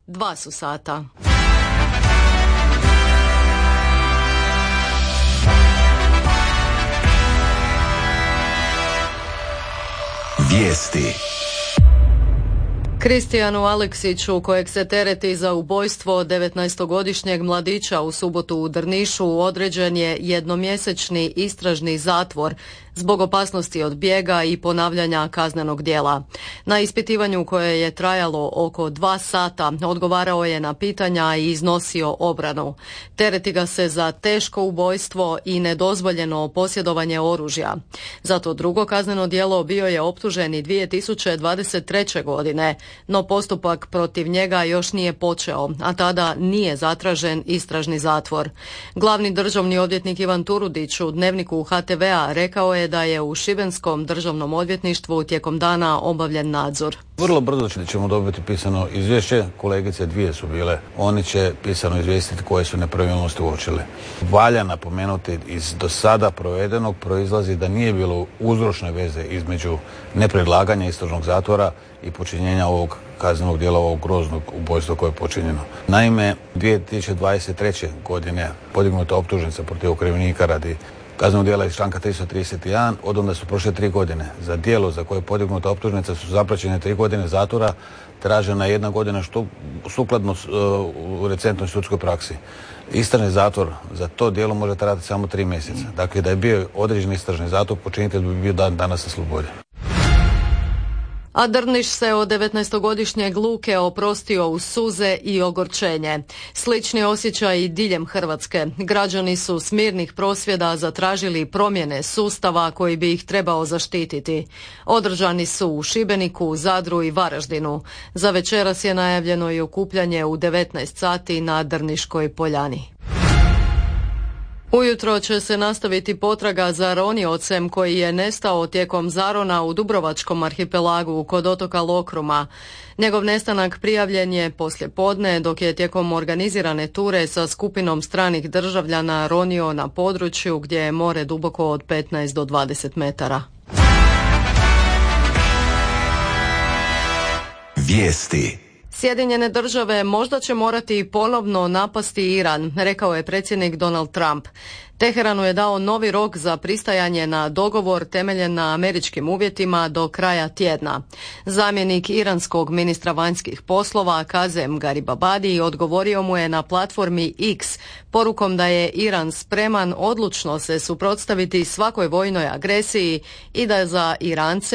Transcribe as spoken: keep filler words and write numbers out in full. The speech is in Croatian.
Dva su sata. Vijesti. Kristijanu Aleksiću, kojeg se tereti za ubojstvo devetnaestogodišnjeg mladića u subotu u Drnišu, određen je jednomjesečni istražni zatvor zbog opasnosti od bijega i ponavljanja kaznenog djela. Na ispitivanju koje je trajalo oko dva sata odgovarao je na pitanja i iznosio obranu. Tereti ga se za teško ubojstvo i nedozvoljeno posjedovanje oružja. Za to drugo kazneno djelo bio je optužen i dvije tisuće dvadeset treće godine, no postupak protiv njega još nije počeo, a tada nije zatražen istražni zatvor. Glavni državni odvjetnik Ivan Turudić u Dnevniku ha te vea rekao je da je u Šibenskom državnom odvjetništvu tijekom dana obavljen nadzor. Vrlo brzo ćemo dobiti pisano izvješće, kolegice dvije su bile, oni će pisano izvijestiti koje su nepravilnosti uočile. Valja napomenuti, iz do sada provedenog proizlazi da nije bilo uzročne veze između nepredlaganja istražnog zatvora i počinjenja ovog kaznenog djela, ovog groznog ubojstva koje je počinjeno. Naime, dvije tisuće dvadeset treće godine podignuta optužnica protiv okrivljenika radi kaznenog djela iz članka tristo trideset jedan, od onda su prošle tri godine. Za djelo za koje je podignuta optužnica su zapraćene tri godine zatvora, tražena jedna godina što sukladno uh, u recentnoj sudskoj praksi. Istražni zatvor za to djelo može trajati samo tri mjeseca. Dakle, da je bio određen istražni zatvor, počinitelj bi bio dan danas na slobodi. A Drniš se od devetnaestogodišnjeg Luke oprostio uz suze i ogorčenje. Slični osjećaj i diljem Hrvatske. Građani su s mirnih prosvjeda zatražili promjene sustava koji bi ih trebao zaštititi. Održani su u Šibeniku, Zadru i Varaždinu. Za večeras je najavljeno i okupljanje u devetnaest sati na Drniškoj poljani. Ujutro će se nastaviti potraga za roniocem koji je nestao tijekom zarona u Dubrovačkom arhipelagu kod otoka Lokruma. Njegov nestanak prijavljen je poslijepodne dok je tijekom organizirane ture sa skupinom stranih državljana ronio na području gdje je more duboko od petnaest do dvadeset metara. Vijesti. Sjedinjene države možda će morati ponovno napasti Iran, rekao je predsjednik Donald Trump. Teheranu je dao novi rok za pristajanje na dogovor temeljen na američkim uvjetima do kraja tjedna. Zamjenik iranskog ministra vanjskih poslova Kazem Garibabadi odgovorio mu je na platformi X porukom da je Iran spreman odlučno se suprotstaviti svakoj vojnoj agresiji i da za Irance